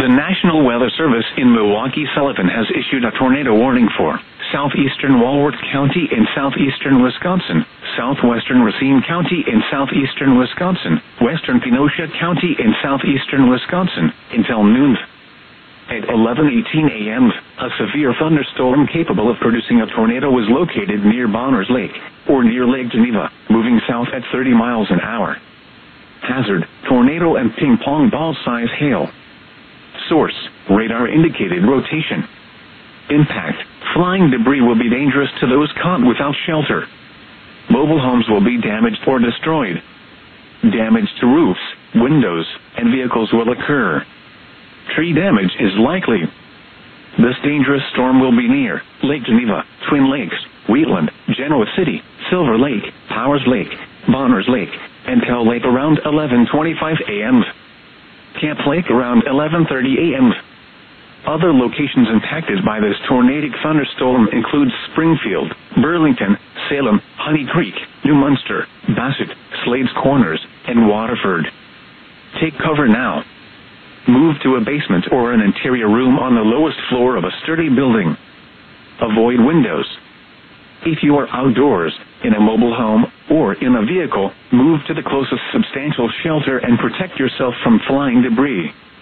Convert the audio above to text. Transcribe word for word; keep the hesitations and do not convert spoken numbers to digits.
The National Weather Service in Milwaukee-Sullivan has issued a tornado warning for southeastern Walworth County in southeastern Wisconsin, southwestern Racine County in southeastern Wisconsin, western Kenosha County in southeastern Wisconsin, until noon. At eleven eighteen a m, a severe thunderstorm capable of producing a tornado was located near Bonners Lake, or near Lake Geneva, moving south at thirty miles an hour. Hazard, tornado and ping-pong ball-size hail. Source, radar indicated rotation. Impact, flying debris will be dangerous to those caught without shelter. Mobile homes will be damaged or destroyed. Damage to roofs, windows, and vehicles will occur. Tree damage is likely. This dangerous storm will be near Lake Geneva, Twin Lakes, Wheatland, Genoa City, Silver Lake, Powers Lake, Bonners Lake, and Tell Lake around eleven twenty-five a m Camp Lake around eleven thirty a m Other locations impacted by this tornadic thunderstorm include Springfield, Burlington, Salem, Honey Creek, New Munster, Bassett, Slades Corners, and Waterford. Take cover now. Move to a basement or an interior room on the lowest floor of a sturdy building. Avoid windows. If you are outdoors, in a mobile home, or in a vehicle, move to the closest substantial shelter and protect yourself from flying debris.